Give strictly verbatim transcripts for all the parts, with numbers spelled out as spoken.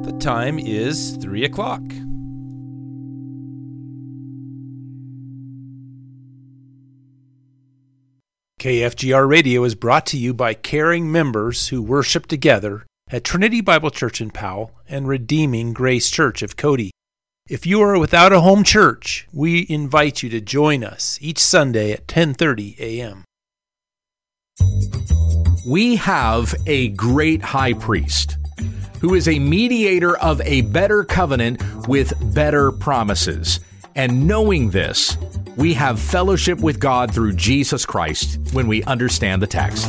The time is three o'clock. K F G R Radio is brought to you by caring members who worship together at Trinity Bible Church in Powell and Redeeming Grace Church of Cody. If you are without a home church, we invite you to join us each Sunday at ten thirty a.m. We have a great high priest who is a mediator of a better covenant with better promises. And knowing this, we have fellowship with God through Jesus Christ when we understand the text.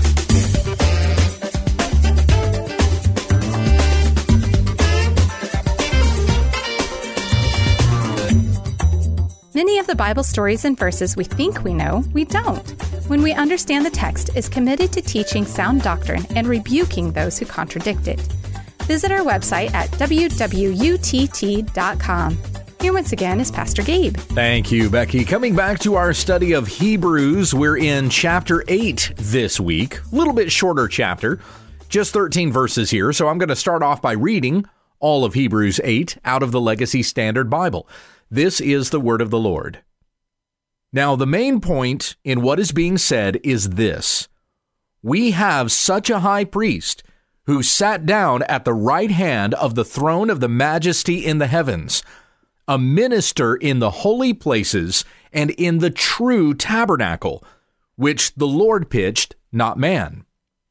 Many of the Bible stories and verses we think we know, we don't. When we understand the text is committed to teaching sound doctrine and rebuking those who contradict it. Visit our website at w w u t t dot com. Here once again is Pastor Gabe. Thank you, Becky. Coming back to our study of Hebrews, we're in chapter eight this week. A little bit shorter chapter, just thirteen verses here. So I'm going to start off by reading all of Hebrews eight out of the Legacy Standard Bible. This is the word of the Lord. Now, the main point in what is being said is this. We have such a high priest who sat down at the right hand of the throne of the majesty in the heavens, a minister in the holy places and in the true tabernacle, which the Lord pitched, not man.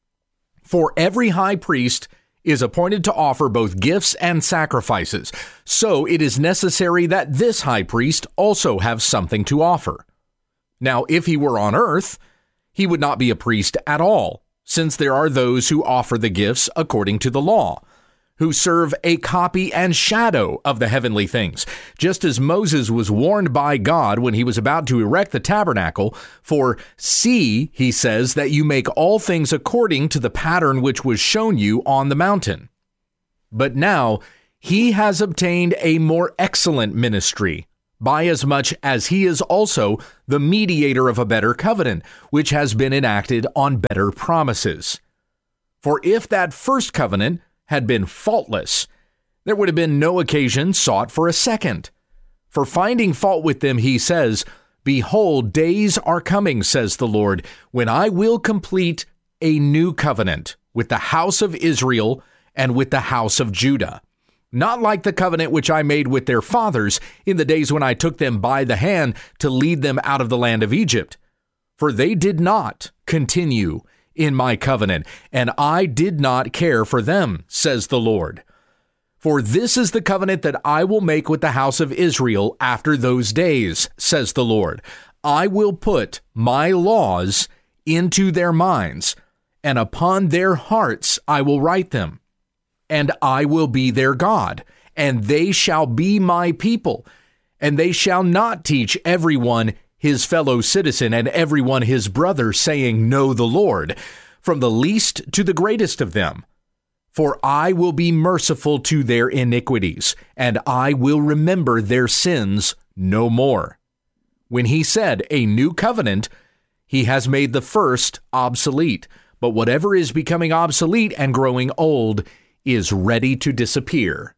For every high priest is appointed to offer both gifts and sacrifices, so it is necessary that this high priest also have something to offer. Now, if he were on earth, he would not be a priest at all, since there are those who offer the gifts according to the law, who serve a copy and shadow of the heavenly things, just as Moses was warned by God when he was about to erect the tabernacle, for see, he says, that you make all things according to the pattern which was shown you on the mountain. But now he has obtained a more excellent ministry, by as much as he is also the mediator of a better covenant, which has been enacted on better promises. For if that first covenant had been faultless, there would have been no occasion sought for a second. For finding fault with them, he says, Behold, days are coming, says the Lord, when I will complete a new covenant with the house of Israel and with the house of Judah. Not like the covenant which I made with their fathers in the days when I took them by the hand to lead them out of the land of Egypt. For they did not continue in my covenant, and I did not care for them, says the Lord. For this is the covenant that I will make with the house of Israel after those days, says the Lord. I will put my laws into their minds, and upon their hearts I will write them. And I will be their God, and they shall be my people, and they shall not teach everyone his fellow citizen and everyone his brother, saying, Know the Lord, from the least to the greatest of them. For I will be merciful to their iniquities, and I will remember their sins no more. When he said a new covenant, he has made the first obsolete, but whatever is becoming obsolete and growing old is ready to disappear.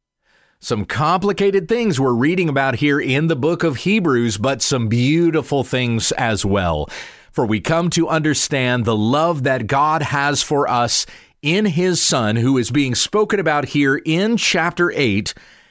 Some complicated things we're reading about here in the book of Hebrews, but some beautiful things as well. For we come to understand the love that God has for us in his Son, who is being spoken about here in chapter eight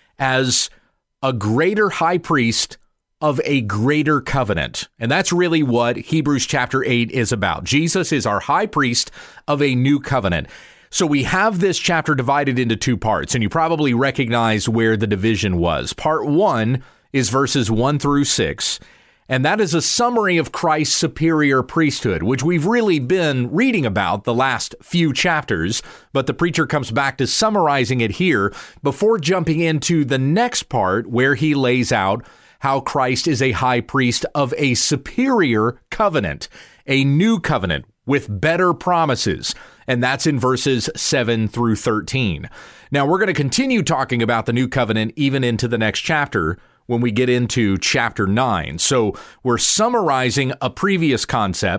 as a greater high priest of a greater covenant. And that's really what Hebrews chapter eight is about. Jesus is our high priest of a new covenant. So we have this chapter divided into two parts, and you probably recognize where the division was. Part one is verses one through six, and that is a summary of Christ's superior priesthood, which we've really been reading about the last few chapters, but the preacher comes back to summarizing it here before jumping into the next part where he lays out how Christ is a high priest of a superior covenant, a new covenant with better promises. And that's in verses seven through thirteen. Now, we're going to continue talking about the new covenant even into the next chapter when we get into chapter nine. So we're summarizing a previous concept,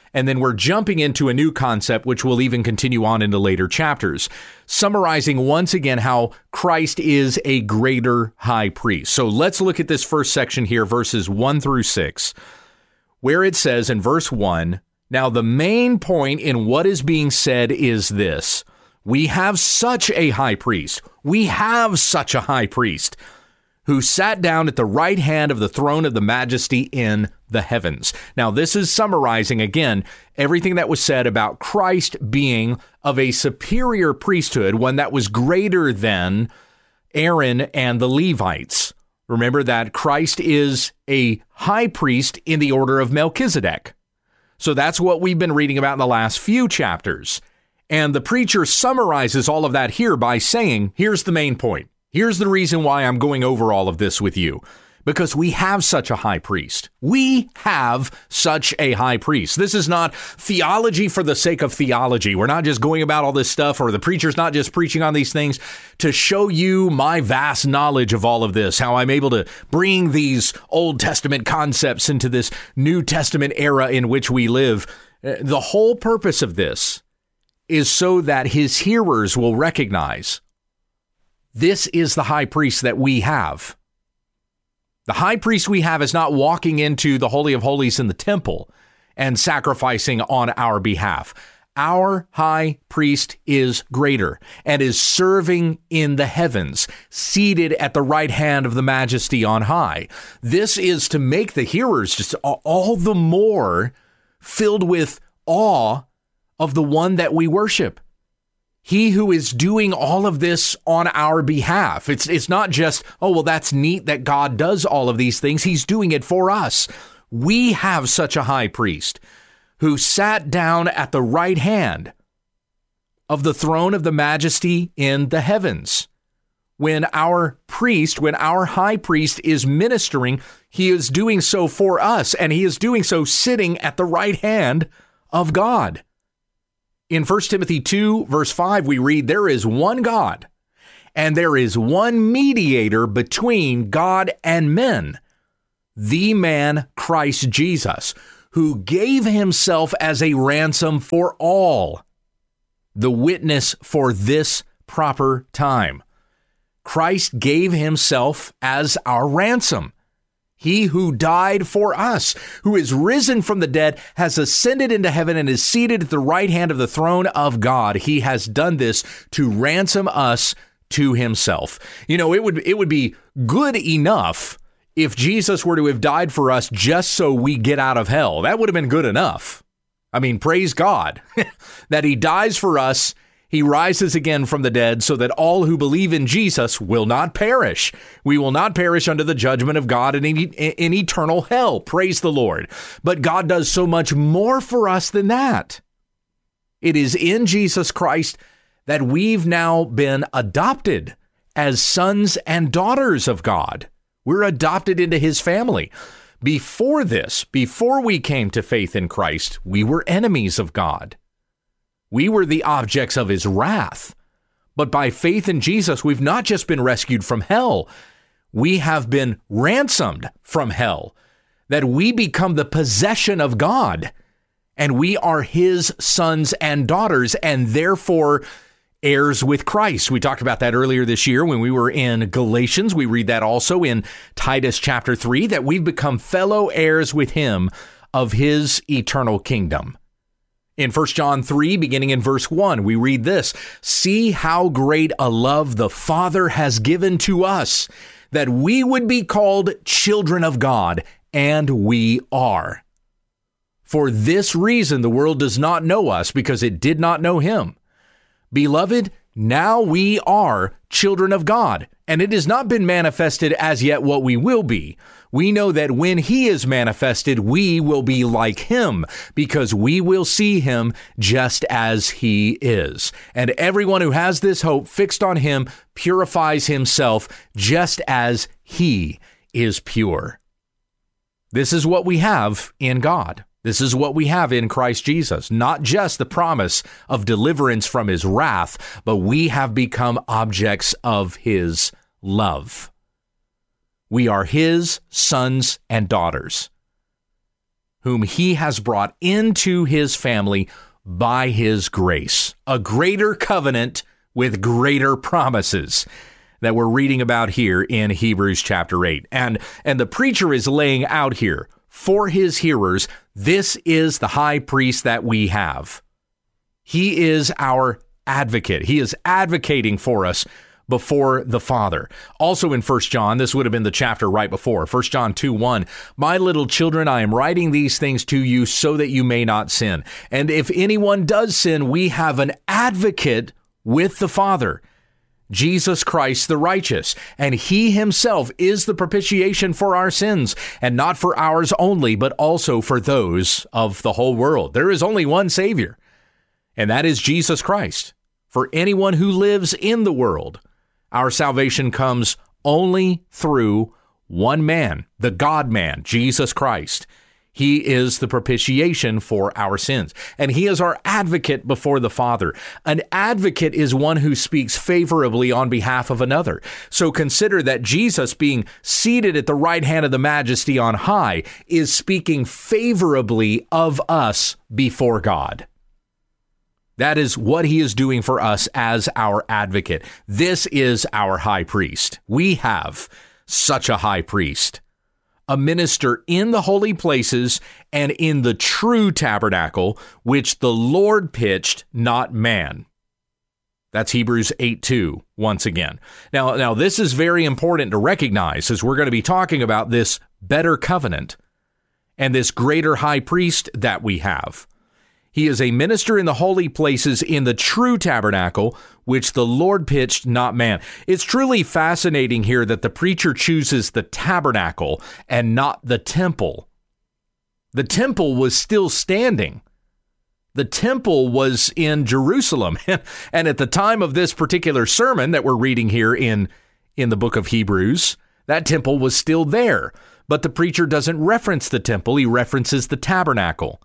And then we're jumping into a new concept, which will even continue on into later chapters, summarizing once again how Christ is a greater high priest. So let's look at this first section here, verses one through six, where it says in verse one, now the main point in what is being said is this: we have such a high priest. We have such a high priest who sat down at the right hand of the throne of the majesty in the heavens. Now, this is summarizing, again, everything that was said about Christ being of a superior priesthood, one that was greater than Aaron and the Levites. Remember that Christ is a high priest in the order of Melchizedek. So that's what we've been reading about in the last few chapters. And the preacher summarizes all of that here by saying, here's the main point. Here's the reason why I'm going over all of this with you. Because we have such a high priest. We have such a high priest. This is not theology for the sake of theology. We're not just going about all this stuff, or the preacher's not just preaching on these things to show you my vast knowledge of all of this, how I'm able to bring these Old Testament concepts into this New Testament era in which we live. The whole purpose of this is so that his hearers will recognize this is the high priest that we have. The high priest we have is not walking into the Holy of Holies in the temple and sacrificing on our behalf. Our high priest is greater and is serving in the heavens, seated at the right hand of the majesty on high. This is to make the hearers just all the more filled with awe of the one that we worship. He who is doing all of this on our behalf. It's it's not just, oh, well, that's neat that God does all of these things. He's doing it for us. We have such a high priest who sat down at the right hand of the throne of the majesty in the heavens. When our priest, when our high priest is ministering, he is doing so for us, and he is doing so sitting at the right hand of God. In First Timothy two, verse five, we read, there is one God, and there is one mediator between God and men, the man Christ Jesus, who gave himself as a ransom for all, the witness for this proper time. Christ gave himself as our ransom. He who died for us, who is risen from the dead, has ascended into heaven and is seated at the right hand of the throne of God. He has done this to ransom us to himself. You know, it would it would be good enough if Jesus were to have died for us just so we get out of hell. That would have been good enough. I mean, praise God that he dies for us. He rises again from the dead so that all who believe in Jesus will not perish. We will not perish under the judgment of God in, in eternal hell. Praise the Lord. But God does so much more for us than that. It is in Jesus Christ that we've now been adopted as sons and daughters of God. We're adopted into his family. Before this, before we came to faith in Christ, we were enemies of God. We were the objects of his wrath. But by faith in Jesus, we've not just been rescued from hell. We have been ransomed from hell, that we become the possession of God, and we are his sons and daughters, and therefore heirs with Christ. We talked about that earlier this year when we were in Galatians. We read that also in Titus chapter three, that we've become fellow heirs with him of his eternal kingdom. In First John three, beginning in verse one, we read this: see how great a love the Father has given to us, that we would be called children of God, and we are. For this reason, the world does not know us, because it did not know him. Beloved, now we are children of God, and it has not been manifested as yet what we will be. We know that when he is manifested, we will be like him, because we will see him just as he is. And everyone who has this hope fixed on him purifies himself just as he is pure. This is what we have in God. This is what we have in Christ Jesus, not just the promise of deliverance from his wrath, but we have become objects of his love. We are his sons and daughters, whom he has brought into his family by his grace. A greater covenant with greater promises that we're reading about here in Hebrews chapter eight. And, and the preacher is laying out here for his hearers, this is the high priest that we have. He is our advocate. He is advocating for us before the Father. Also in First John, this would have been the chapter right before, First John two one, my little children, I am writing these things to you so that you may not sin. And if anyone does sin, we have an advocate with the Father, Jesus Christ the righteous, and he himself is the propitiation for our sins, and not for ours only, but also for those of the whole world. There is only one Savior, and that is Jesus Christ. For anyone who lives in the world, our salvation comes only through one man, the God-man, Jesus Christ. He is the propitiation for our sins, and he is our advocate before the Father. An advocate is one who speaks favorably on behalf of another. So consider that Jesus, being seated at the right hand of the Majesty on high, is speaking favorably of us before God. That is what he is doing for us as our advocate. This is our high priest. We have such a high priest, a minister in the holy places and in the true tabernacle, which the Lord pitched, not man. That's Hebrews eight two, once again. Now, now this is very important to recognize, as we're going to be talking about this better covenant and this greater high priest that we have. He is a minister in the holy places in the true tabernacle, which the Lord pitched, not man. It's truly fascinating here that the preacher chooses the tabernacle and not the temple. The temple was still standing. The temple was in Jerusalem. And at the time of this particular sermon that we're reading here in, in the book of Hebrews, that temple was still there. But the preacher doesn't reference the temple. He references the tabernacle.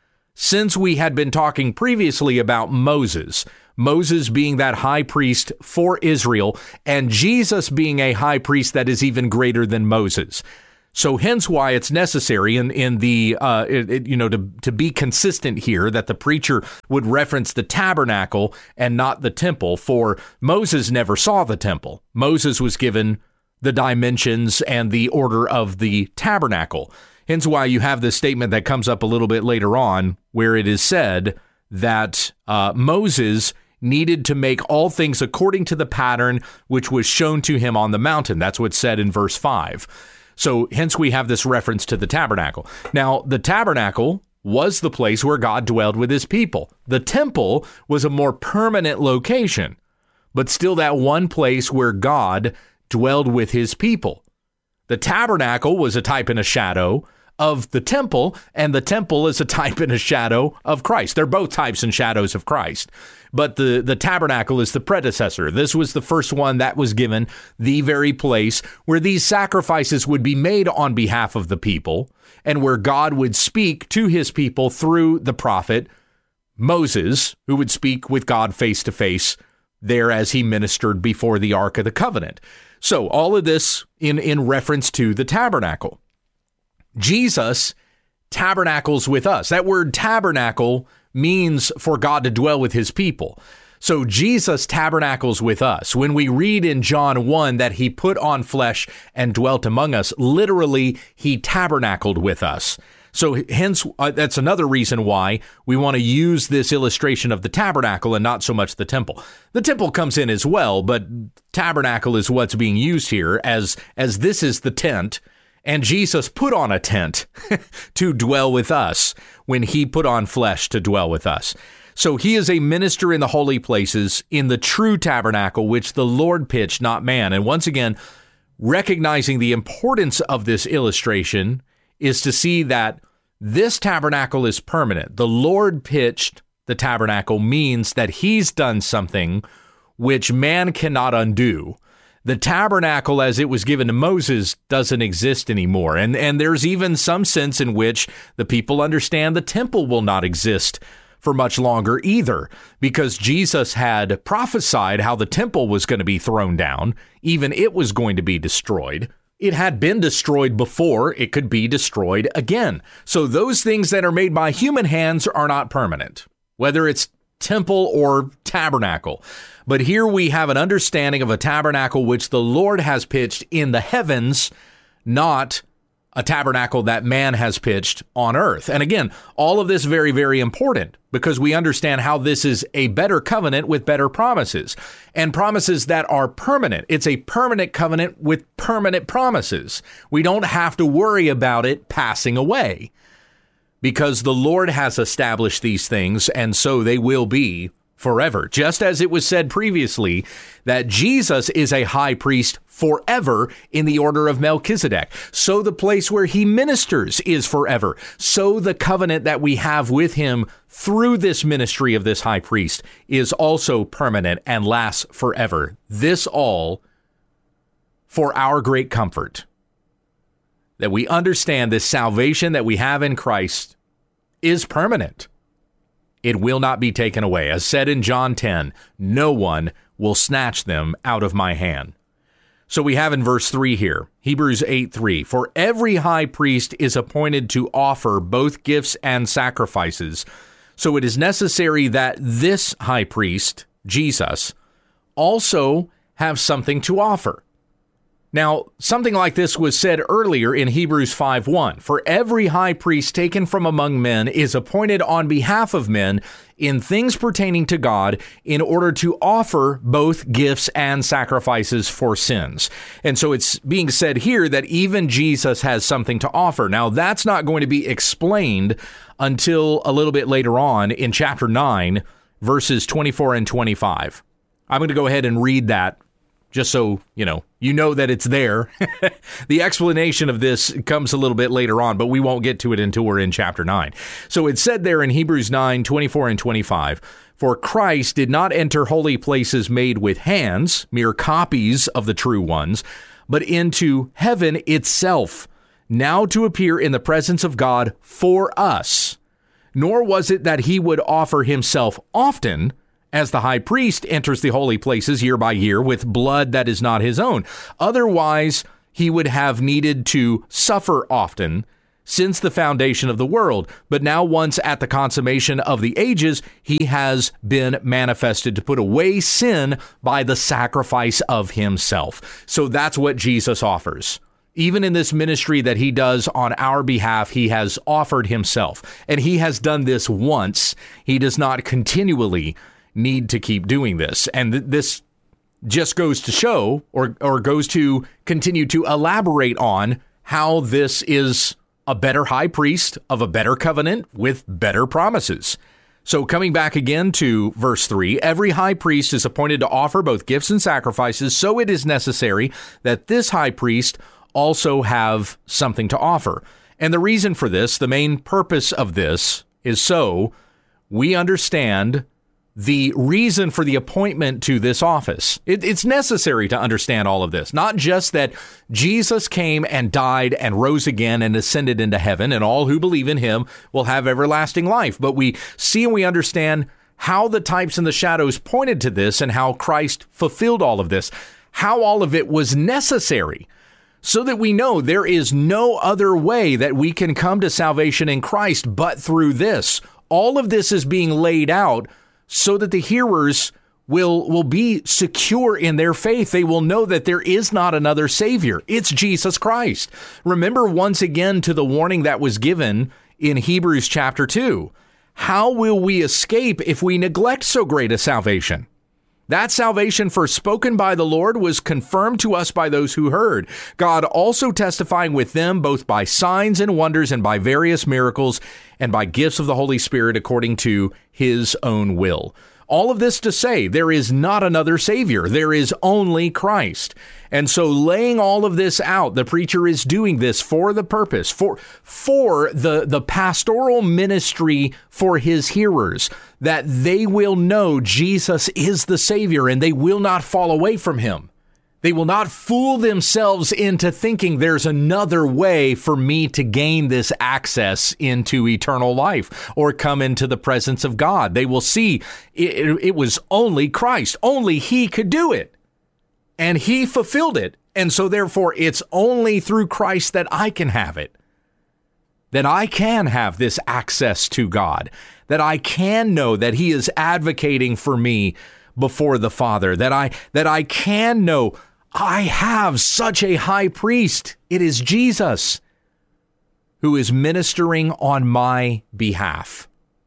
Since we had been talking previously about Moses, Moses being that high priest for Israel, and Jesus being a high priest that is even greater than Moses. So hence why it's necessary in, in the, uh, it, it, you know, to, to be consistent here that the preacher would reference the tabernacle and not the temple, for Moses never saw the temple. Moses was given the dimensions and the order of the tabernacle. Hence why you have this statement that comes up a little bit later on, where it is said that uh, Moses needed to make all things according to the pattern which was shown to him on the mountain. That's what's said in verse five. So hence we have this reference to the tabernacle. Now, the tabernacle was the place where God dwelled with his people. The temple was a more permanent location, but still that one place where God dwelled with his people. The tabernacle was a type and a shadow of the temple, and the temple is a type and a shadow of Christ. They're both types and shadows of Christ. But the, the tabernacle is the predecessor. This was the first one that was given the very place where these sacrifices would be made on behalf of the people, and where God would speak to his people through the prophet Moses, who would speak with God face to face there as he ministered before the Ark of the Covenant. So all of this in, in reference to the tabernacle. Jesus tabernacles with us. That word tabernacle means for God to dwell with his people. So Jesus tabernacles with us. When we read in John one that he put on flesh and dwelt among us, literally he tabernacled with us. So hence, uh, that's another reason why we want to use this illustration of the tabernacle and not so much the temple. The temple comes in as well, but tabernacle is what's being used here as, as this is the tent, and Jesus put on a tent to dwell with us when he put on flesh to dwell with us. So he is a minister in the holy places in the true tabernacle, which the Lord pitched, not man. And once again, recognizing the importance of this illustration is to see that this tabernacle is permanent. The Lord pitched the tabernacle means that he's done something which man cannot undo. The tabernacle as it was given to Moses doesn't exist anymore. And, and there's even some sense in which the people understand the temple will not exist for much longer either, because Jesus had prophesied how the temple was going to be thrown down. Even it was going to be destroyed. It had been destroyed before. It could be destroyed again. So those things that are made by human hands are not permanent, whether it's temple or tabernacle. But here we have an understanding of a tabernacle which the Lord has pitched in the heavens, not a tabernacle that man has pitched on earth. And again, all of this very, very important because we understand how this is a better covenant with better promises and promises that are permanent. It's a permanent covenant with permanent promises. We don't have to worry about it passing away because the Lord has established these things, and so they will be forever. Just as it was said previously that Jesus is a high priest forever in the order of Melchizedek. So the place where he ministers is forever. So the covenant that we have with him through this ministry of this high priest is also permanent and lasts forever. This all for our great comfort, that we understand this salvation that we have in Christ is permanent. It will not be taken away. As said in John ten, no one will snatch them out of my hand. So we have in verse three here, Hebrews eight three, for every high priest is appointed to offer both gifts and sacrifices. So it is necessary that this high priest, Jesus, also have something to offer. Now, something like this was said earlier in Hebrews five one. For every high priest taken from among men is appointed on behalf of men in things pertaining to God in order to offer both gifts and sacrifices for sins. And so it's being said here that even Jesus has something to offer. Now, that's not going to be explained until a little bit later on in chapter nine, verses twenty-four and twenty-five. I'm going to go ahead and read that just so, you know, you know that it's there. The explanation of this comes a little bit later on, but we won't get to it until we're in chapter nine. So it said there in Hebrews nine, twenty-four and twenty-five, for Christ did not enter holy places made with hands, mere copies of the true ones, but into heaven itself, now to appear in the presence of God for us. Nor was it that he would offer himself often, as the high priest enters the holy places year by year with blood that is not his own. Otherwise, he would have needed to suffer often since the foundation of the world. But now once at the consummation of the ages, he has been manifested to put away sin by the sacrifice of himself. So that's what Jesus offers. Even in this ministry that he does on our behalf, he has offered himself. And he has done this once. He does not continually need to keep doing this. And th- this just goes to show or or goes to continue to elaborate on how this is a better high priest of a better covenant with better promises. So coming back again to verse three, every high priest is appointed to offer both gifts and sacrifices, so it is necessary that this high priest also have something to offer. And the reason for this, the main purpose of this, is so we understand the reason for the appointment to this office. It, it's necessary to understand all of this, not just that Jesus came and died and rose again and ascended into heaven, and all who believe in him will have everlasting life. But we see and we understand how the types and the shadows pointed to this and how Christ fulfilled all of this, how all of it was necessary, so that we know there is no other way that we can come to salvation in Christ but through this. All of this is being laid out so that the hearers will, will be secure in their faith. They will know that there is not another Savior. It's Jesus Christ. Remember once again to the warning that was given in Hebrews chapter two. How will we escape if we neglect so great a salvation? That salvation first spoken by the Lord was confirmed to us by those who heard, God also testifying with them both by signs and wonders and by various miracles and by gifts of the Holy Spirit according to his own will. All of this to say, there is not another Savior. There is only Christ. And so laying all of this out, the preacher is doing this for the purpose, for, for the, the pastoral ministry for his hearers, that they will know Jesus is the Savior and they will not fall away from him. They will not fool themselves into thinking there's another way for me to gain this access into eternal life or come into the presence of God. They will see it, it was only Christ. Only he could do it. And he fulfilled it. And so therefore, it's only through Christ that I can have it, that I can have this access to God, that I can know that he is advocating for me before the Father, that I that I can know I have such a high priest. It is Jesus who is ministering on my behalf.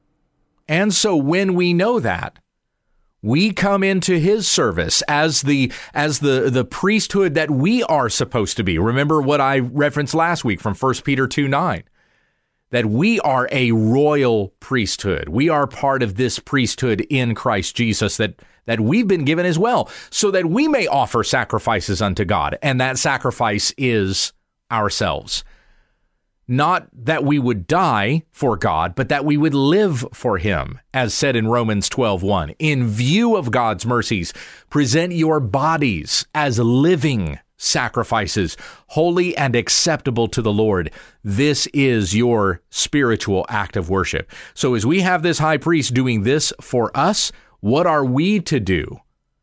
And so when we know that, we come into his service as the as the, the priesthood that we are supposed to be. Remember what I referenced last week from First Peter two nine, that we are a royal priesthood. We are part of this priesthood in Christ Jesus that, that we've been given as well, so that we may offer sacrifices unto God. And that sacrifice is ourselves. Not that we would die for God, but that we would live for him, as said in Romans twelve one. In view of God's mercies, present your bodies as living sacrifices, holy and acceptable to the Lord. This is your spiritual act of worship. So as we have this high priest doing this for us, what are we to do?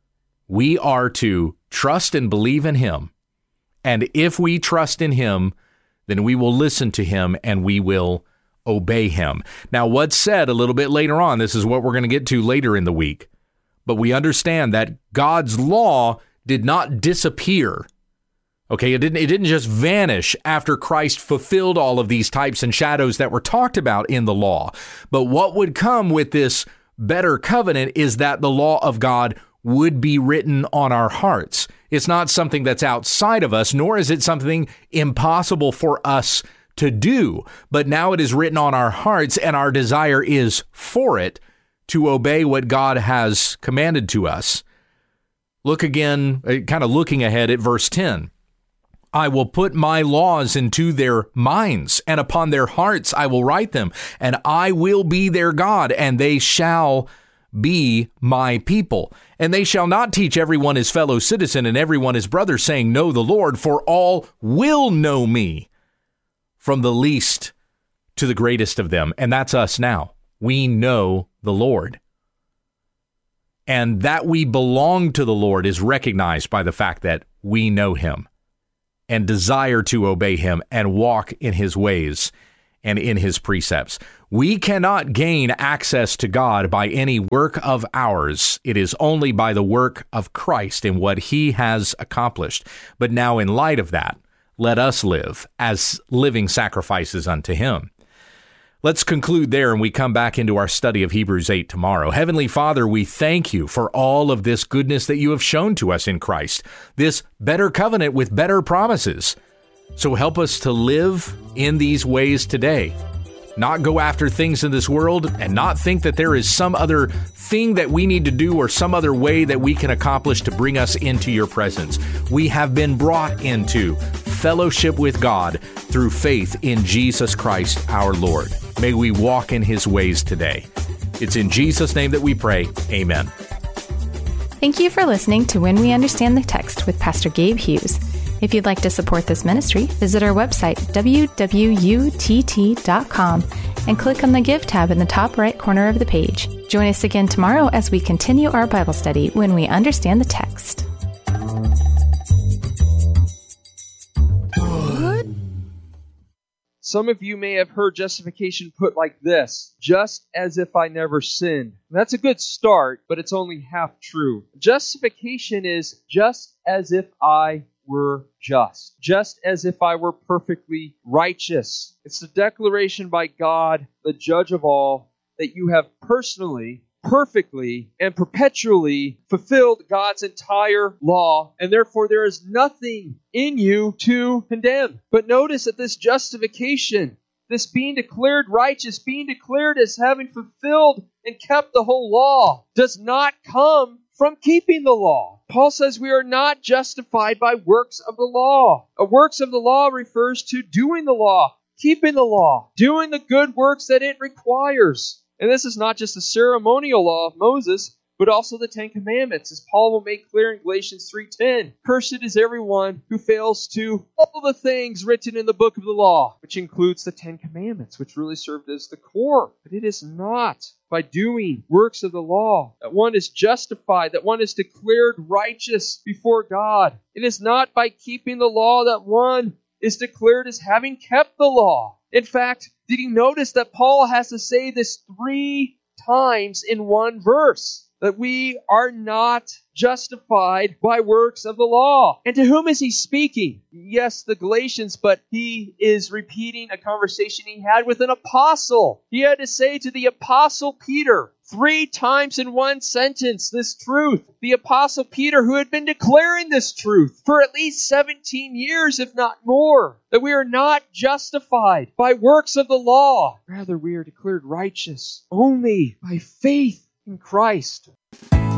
We are to trust and believe in him. And if we trust in him, then we will listen to him and we will obey him. Now, what's said a little bit later on, this is what we're going to get to later in the week, but we understand that God's law did not disappear. Okay, it didn't, it didn't just vanish after Christ fulfilled all of these types and shadows that were talked about in the law. But what would come with this better covenant is that the law of God would be written on our hearts. It's not something that's outside of us, nor is it something impossible for us to do. But now it is written on our hearts, and our desire is for it to obey what God has commanded to us. Look again, kind of looking ahead at verse ten. I will put my laws into their minds, and upon their hearts I will write them, and I will be their God, and they shall be my people. And they shall not teach everyone his fellow citizen and everyone his brother, saying, know the Lord, for all will know me, from the least to the greatest of them. And that's us now. We know the Lord. And that we belong to the Lord is recognized by the fact that we know him and desire to obey him and walk in his ways and in his precepts. We cannot gain access to God by any work of ours. It is only by the work of Christ and what he has accomplished. But now in light of that, let us live as living sacrifices unto him. Let's conclude there, and we come back into our study of Hebrews eight tomorrow. Heavenly Father, we thank you for all of this goodness that you have shown to us in Christ, this better covenant with better promises. So help us to live in these ways today, not go after things in this world and not think that there is some other thing that we need to do or some other way that we can accomplish to bring us into your presence. We have been brought into fellowship with God through faith in Jesus Christ our Lord. May we walk in his ways today. It's in Jesus' name that we pray. Amen. Thank you for listening to When We Understand the Text with Pastor Gabe Hughes. If you'd like to support this ministry, visit our website, w w u t t dot com, and click on the Give tab in the top right corner of the page. Join us again tomorrow as we continue our Bible study When We Understand the Text. Some of you may have heard justification put like this, just as if I never sinned. That's a good start, but it's only half true. Justification is just as if I were just, just as if I were perfectly righteous. It's the declaration by God, the judge of all, that you have personally, perfectly, and perpetually fulfilled God's entire law, and therefore there is nothing in you to condemn. But notice that this justification, this being declared righteous, being declared as having fulfilled and kept the whole law, does not come from keeping the law. Paul says we are not justified by works of the law. A works of the law refers to doing the law, keeping the law, doing the good works that it requires. And this is not just the ceremonial law of Moses, but also the Ten Commandments, as Paul will make clear in Galatians three ten. Cursed is everyone who fails to all the things written in the book of the law, which includes the Ten Commandments, which really served as the core. But it is not by doing works of the law that one is justified, that one is declared righteous before God. It is not by keeping the law that one is declared as having kept the law. In fact, did you notice that Paul has to say this three times in one verse? That we are not justified by works of the law. And to whom is he speaking? Yes, the Galatians, but he is repeating a conversation he had with an apostle. He had to say to the apostle Peter, three times in one sentence, this truth. The apostle Peter, who had been declaring this truth for at least seventeen years, if not more, that we are not justified by works of the law. Rather, we are declared righteous only by faith in Christ.